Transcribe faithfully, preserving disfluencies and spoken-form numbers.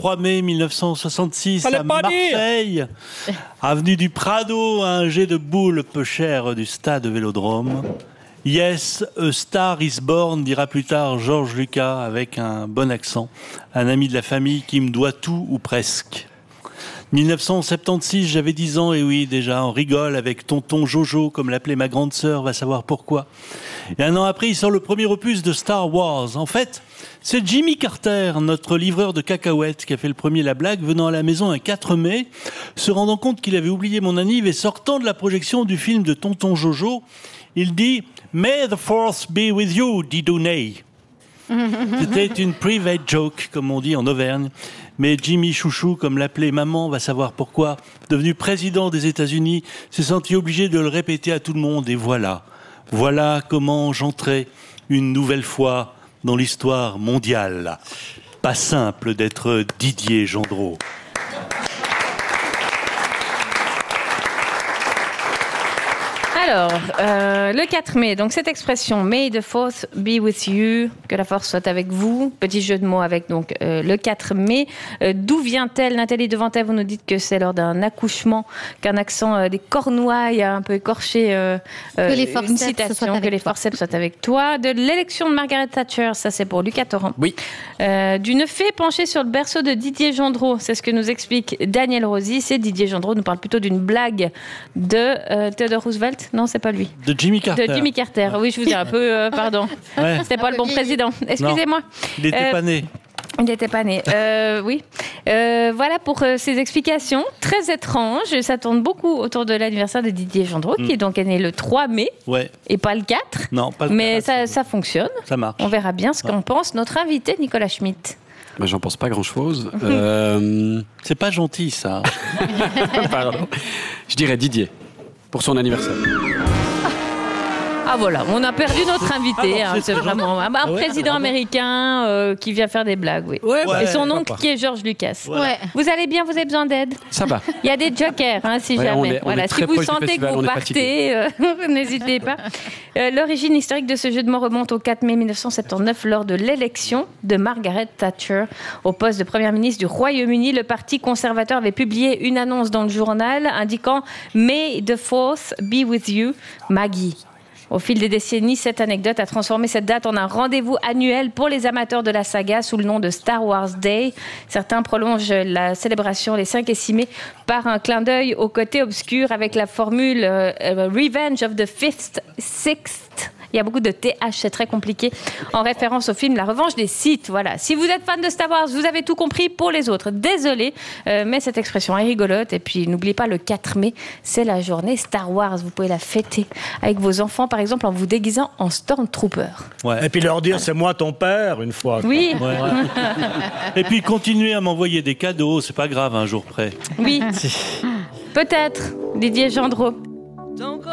trois mai mille neuf cent soixante-six à Marseille, avenue du Prado, un jet de boules peu cher du stade Vélodrome. Yes, a star is born, dira plus tard Georges Lucas avec un bon accent, un ami de la famille qui me doit tout ou presque. mille neuf cent soixante-seize, j'avais dix ans, et oui, déjà, on rigole avec tonton Jojo, comme l'appelait ma grande sœur, va savoir pourquoi. Et un an après, il sort le premier opus de Star Wars. En fait, c'est Jimmy Carter, notre livreur de cacahuètes, qui a fait le premier la blague, venant à la maison un quatre mai, se rendant compte qu'il avait oublié mon anniv et sortant de la projection du film de tonton Jojo, il dit « May the force be with you, Didounet ». C'était une private joke, comme on dit en Auvergne. Mais Jimmy Chouchou, comme l'appelait maman, va savoir pourquoi, devenu président des États-Unis, s'est senti obligé de le répéter à tout le monde. Et voilà, voilà comment j'entrais une nouvelle fois dans l'histoire mondiale. Pas simple d'être Didier Gendreau. Alors, euh, le quatre mai, donc cette expression « May the fourth be with you », que la force soit avec vous, petit jeu de mots avec donc euh, le quatre mai. Euh, d'où vient-elle? Nathalie Devantel, vous nous dites que c'est lors d'un accouchement, qu'un accent euh, des Cornouailles a un peu écorché euh, euh, que les forceps une citation, que les forceps soient avec toi. De l'élection de Margaret Thatcher, ça c'est pour Lucas Torrent. Oui. Euh, d'une fée penchée sur le berceau de Didier Gendreau, c'est ce que nous explique Daniel Rosy. C'est Didier Gendreau nous parle plutôt d'une blague de euh, Theodore Roosevelt. Non, c'est pas lui. De Jimmy Carter. De Jimmy Carter. Oui, je vous ai un peu... Euh, pardon. Ouais. C'était pas le bon président. Excusez-moi. Il n'était Euh, pas né. Il n'était pas né. Euh, oui. Euh, voilà pour euh, ces explications très étranges. Ça tourne beaucoup autour de l'anniversaire de Didier Gendreau, mm. qui est donc né le trois mai Ouais. et pas le quatre. Non, pas le Mais quatre, ça, ça fonctionne. Ça marche. On verra bien ce qu'en Ouais. pense notre invité Nicolas Schmitt. Bah, j'en pense pas grand-chose. euh... C'est pas gentil, ça. Pardon. Je dirais Didier, pour son anniversaire. Ah voilà, on a perdu notre invité. Ah bon, hein, c'est vraiment un, un Ah ouais, président ah, américain euh, qui vient faire des blagues. Oui. Ouais, Et son oncle papa. qui est George Lucas. Voilà. Ouais. Vous allez bien? Vous avez besoin d'aide? Ça va. Il y a des jokers, hein, si Ouais, jamais. on est- on voilà. est Si très vous proche du sentez que festival, vous on est partez, euh, n'hésitez pas. Euh, L'origine historique de ce jeu de mots remonte au quatre mai mille neuf cent soixante-dix-neuf lors de l'élection de Margaret Thatcher au poste de première ministre du Royaume-Uni. Le parti conservateur avait publié une annonce dans le journal indiquant « May the fourth be with you, Maggie ». Au fil des décennies, cette anecdote a transformé cette date en un rendez-vous annuel pour les amateurs de la saga sous le nom de Star Wars Day. Certains prolongent la célébration les cinq et six mai par un clin d'œil au côté obscur avec la formule euh, euh, Revenge of the Fifth, Sixth. Il y a beaucoup de T H, c'est très compliqué, en référence au film La Revanche des Sith. Voilà. Si vous êtes fan de Star Wars, vous avez tout compris pour les autres. Désolé, euh, mais cette expression est rigolote. Et puis, n'oubliez pas, le quatre mai, c'est la journée Star Wars. Vous pouvez la fêter avec vos enfants, par exemple, en vous déguisant en Stormtrooper. Ouais. Et puis leur dire, c'est moi ton père, une fois. quoi. Oui, Ouais. Et puis continuez à m'envoyer des cadeaux, c'est pas grave, un jour près. oui. Peut-être, Didier Gendreau.